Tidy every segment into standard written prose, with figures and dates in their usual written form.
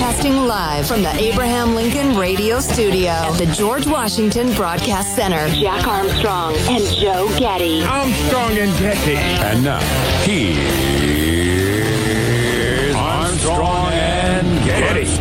Broadcasting live from the Abraham Lincoln Radio Studio at the George Washington Broadcast Center. Jack Armstrong and Joe Getty. Armstrong and Getty. And now, here's Armstrong and Getty.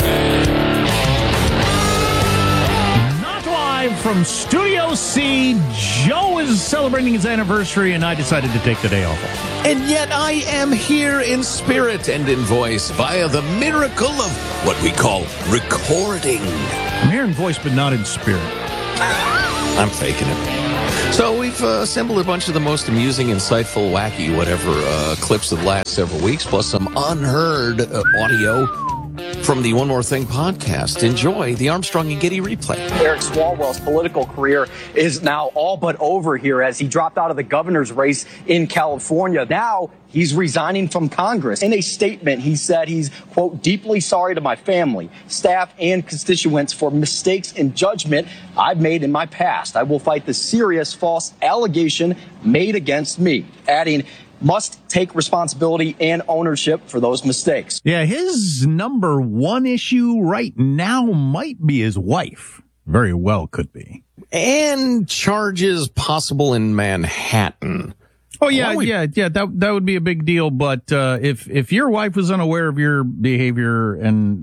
Not live from Studio C. Joe is celebrating his anniversary, and I decided to take the day off. And yet I am here in spirit and in voice via the miracle of what we call recording. I'm here in voice, but not in spirit. I'm faking it. So we've assembled a bunch of the most amusing, insightful, wacky, whatever clips of the last several weeks, plus some unheard audio from the One More Thing podcast. Enjoy the Armstrong and Getty replay. Eric Swalwell's political career is now all but over here as he dropped out of the governor's race in California. Now he's resigning from Congress. In a statement, he said he's, quote, deeply sorry to my family, staff, and constituents for mistakes in judgment I've made in my past. I will fight the serious false allegation made against me, adding, must take responsibility and ownership for those mistakes. Yeah, his number one issue right now might be his wife. Very well could be. And charges possible in Manhattan. Oh, yeah. That would be a big deal. But if your wife was unaware of your behavior, and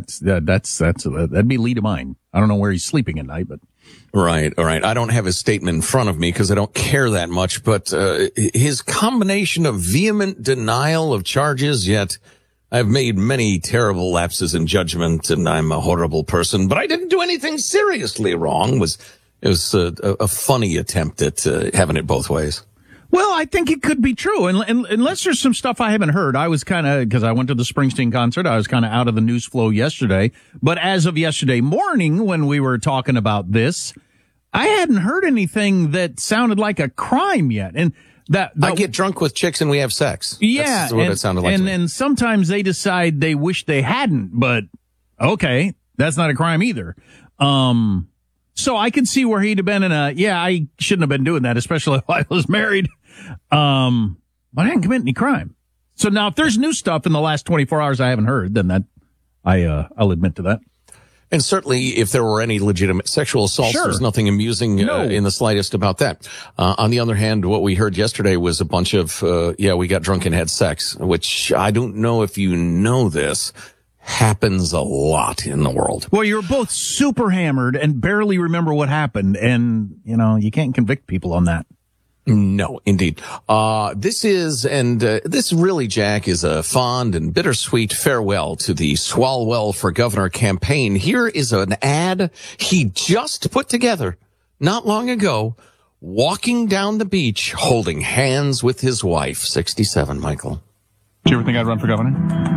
that'd be lead of mine. I don't know where he's sleeping at night, but. Right. All right. I don't have his statement in front of me because I don't care that much, but his combination of vehement denial of charges, yet I've made many terrible lapses in judgment and I'm a horrible person, but I didn't do anything seriously wrong. It was a funny attempt at having it both ways. Well, I think it could be true. And unless there's some stuff I haven't heard. I was kind of, because I went to the Springsteen concert, I was kind of out of the news flow yesterday. But as of yesterday morning, when we were talking about this, I hadn't heard anything that sounded like a crime yet. And that I get drunk with chicks and we have sex. Yeah. That's what it sounded like. And then sometimes they decide they wish they hadn't, but okay, that's not a crime either. So I could see where he'd have been I shouldn't have been doing that, especially while I was married. But I didn't commit any crime. So now if there's new stuff in the last 24 hours I haven't heard, then I'll admit to that. And certainly if there were any legitimate sexual assaults, Sure. There's nothing amusing in the slightest about that. On the other hand, what we heard yesterday was a bunch of, we got drunk and had sex, which I don't know if you know this, happens a lot in the world. Well, you're both super hammered and barely remember what happened. And, you can't convict people on that. No, indeed. This really, Jack, is a fond and bittersweet farewell to the Swalwell for Governor campaign. Here is an ad he just put together not long ago, walking down the beach, holding hands with his wife, 67, Michael. Do you ever think I'd run for governor?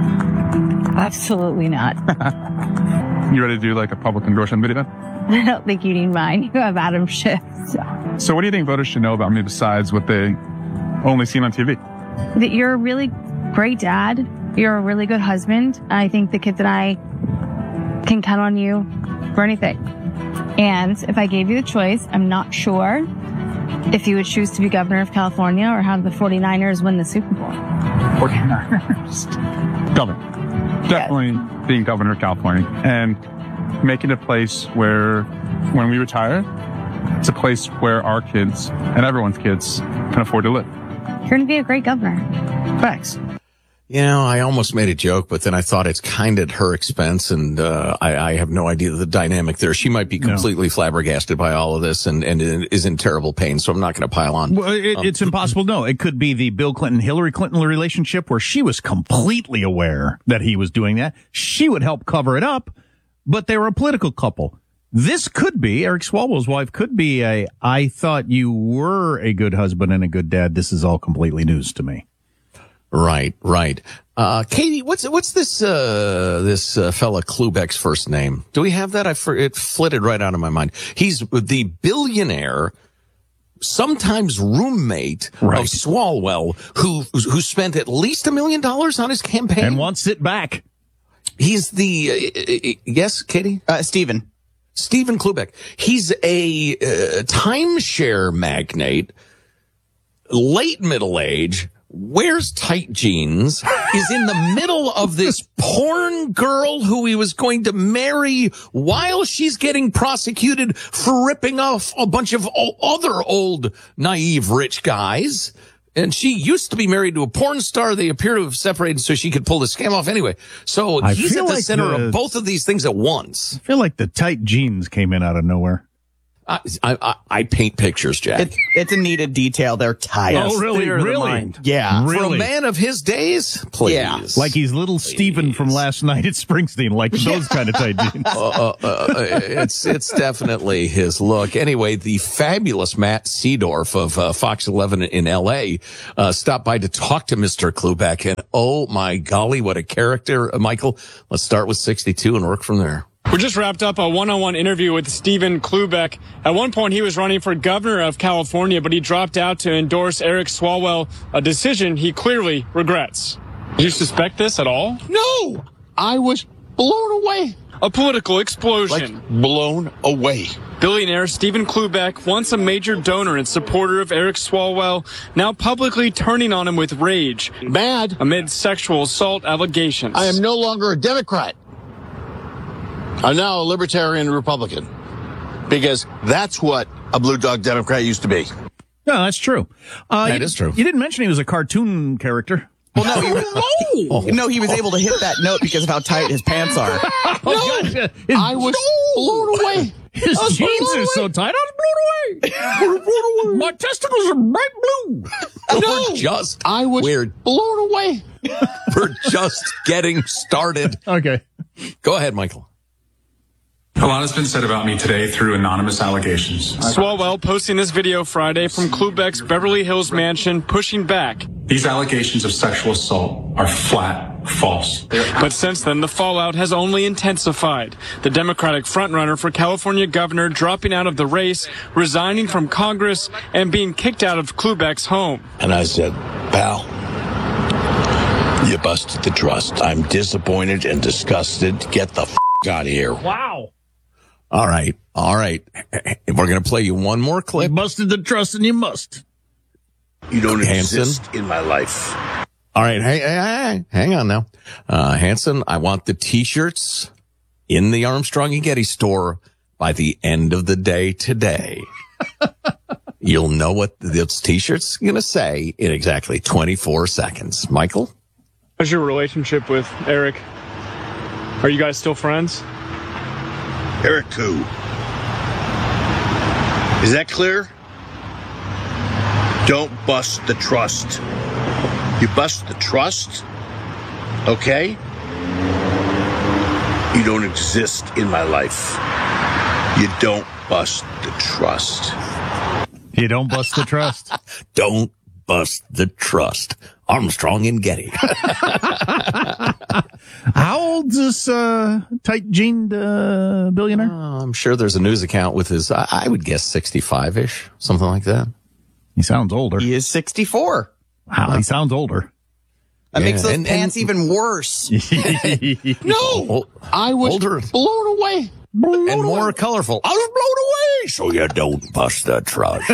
Absolutely not. You ready to do like a public endorsement video? I don't think you need mine. You have Adam Schiff. So what do you think voters should know about me besides what they only seen on TV? That you're a really great dad. You're a really good husband. I think the kids and I can count on you for anything. And if I gave you the choice, I'm not sure if you would choose to be governor of California or have the 49ers win the Super Bowl. 49ers. Governor. Definitely being governor of California and making a place where when we retire, it's a place where our kids and everyone's kids can afford to live. You're going to be a great governor. Thanks. I almost made a joke, but then I thought it's kind of at her expense, and I have no idea the dynamic there. She might be completely flabbergasted by all of this and is in terrible pain, so I'm not going to pile on. Well, it's impossible to know. It could be the Bill Clinton-Hillary Clinton relationship where she was completely aware that he was doing that. She would help cover it up, but they were a political couple. This could be, Eric Swalwell's wife could be I thought you were a good husband and a good dad. This is all completely news to me. Right. Katie, what's this fella Klubeck's first name? Do we have that? It flitted right out of my mind. He's the billionaire, sometimes roommate of Swalwell, who spent at least $1 million on his campaign and wants it back. He's the yes, Katie? Stephen Klubeck. He's a timeshare magnate, late middle age, wears tight jeans, is in the middle of this porn girl who he was going to marry while she's getting prosecuted for ripping off a bunch of other old, naive, rich guys. And she used to be married to a porn star. They appear to have separated so she could pull the scam off anyway. So he's at the center of both of these things at once. I feel like the tight jeans came in out of nowhere. I paint pictures, Jack. It's a needed detail. They're tight. Oh, really? Really? Yeah. Really? For a man of his days, please. Yeah. Like he's little Steven from last night at Springsteen, like those kind of tight jeans. It's definitely his look. Anyway, the fabulous Matt Seedorf of Fox 11 in L.A. Stopped by to talk to Mr. Klubeck, and oh my golly, what a character. Michael, let's start with 62 and work from there. We just wrapped up a one-on-one interview with Stephen Klubeck. At one point, he was running for governor of California, but he dropped out to endorse Eric Swalwell, a decision he clearly regrets. Do you suspect this at all? No! I was blown away. A political explosion. Like, blown away. Billionaire Stephen Klubeck, once a major donor and supporter of Eric Swalwell, now publicly turning on him with rage. Mad. Amid sexual assault allegations. I am no longer a Democrat. I'm now a libertarian Republican, because that's what a blue dog Democrat used to be. No, that's true. That is true. You didn't mention he was a cartoon character. Well, no, he was able to hit that note because of how tight his pants are. I was blown away. His jeans are so tight. I was blown away. My testicles are bright blue. We're blown away. We're just getting started. Okay. Go ahead, Michael. A lot has been said about me today through anonymous allegations. Swalwell posting this video Friday from Klubeck's Beverly Hills mansion, pushing back. These allegations of sexual assault are flat false. But since then, the fallout has only intensified. The Democratic frontrunner for California governor dropping out of the race, resigning from Congress, and being kicked out of Klubeck's home. And I said, pal, you busted the trust. I'm disappointed and disgusted. Get the out of here. Wow. All right. We're going to play you one more clip. You busted the trust and you must. You don't Hanson? exist in my life. All right. Hey, hang on now. Hanson, I want the T-shirts in the Armstrong and Getty store by the end of the day today. You'll know what this T-shirt's going to say in exactly 24 seconds. Michael? How's your relationship with Eric? Are you guys still friends? Eric who? Is that clear? Don't bust the trust. You bust the trust, okay? You don't exist in my life. You don't bust the trust. You don't bust the trust. Don't bust the trust. Armstrong and Getty. How old's this tight-jeaned billionaire? I'm sure there's a news account with his, I would guess 65-ish, something like that. He sounds older. He is 64. Wow, he sounds older. That makes those pants even worse. No, I was older. Blown away. And more colorful. I was blown away. So you don't bust the trust.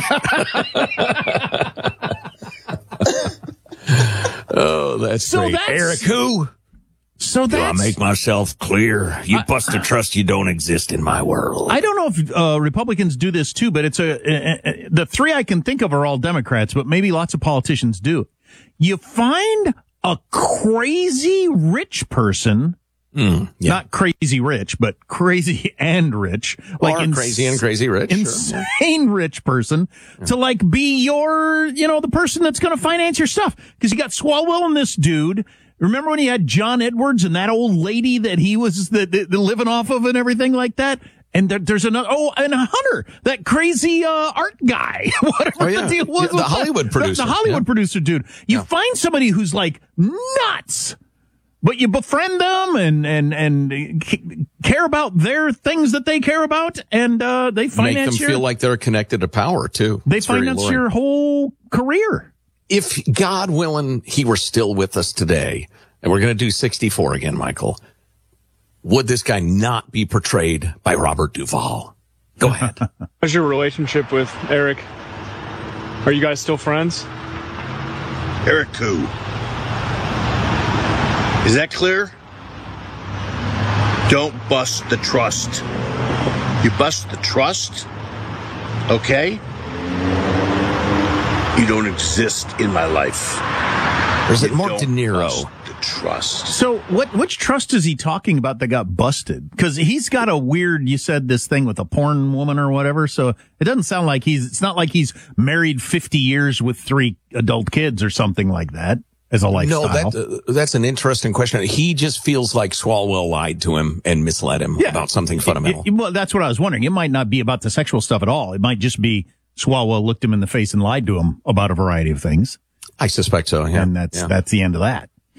Oh, that's great. Eric who? So Do I that's... make myself clear? You bust the trust, you don't exist in my world. I don't know if Republicans do this too, but it's the three I can think of are all Democrats, but maybe lots of politicians do. You find a crazy rich person, not crazy rich, but crazy and rich, like crazy and crazy rich, insane rich person to like be your, the person that's going to finance your stuff. Because you got Swalwell and this dude. Remember when he had John Edwards and that old lady that he was the living off of and everything like that? And there's another, and Hunter, that crazy art guy, whatever the deal was. The Hollywood producer. The Hollywood producer dude. You find somebody who's like nuts, but you befriend them and care about their things that they care about, and they finance Make them feel like they're connected to power, too. They finance your whole career. If, God willing, he were still with us today, and we're going to do 64 again, Michael, would this guy not be portrayed by Robert Duvall? Go ahead. How's your relationship with Eric? Are you guys still friends? Eric Koo. Is that clear? Don't bust the trust. You bust the trust, okay? You don't exist in my life. Or is it Mark De Niro? Bust the trust. So which trust is he talking about that got busted? Because he's got a weird, you said this thing with a porn woman or whatever. So it doesn't sound like it's not like he's married 50 years with 3 adult kids or something like that as a lifestyle. No, that's an interesting question. He just feels like Swalwell lied to him and misled him about something fundamental. Well, that's what I was wondering. It might not be about the sexual stuff at all. It might just be Swalwell looked him in the face and lied to him about a variety of things. I suspect so, yeah. And that's the end of that.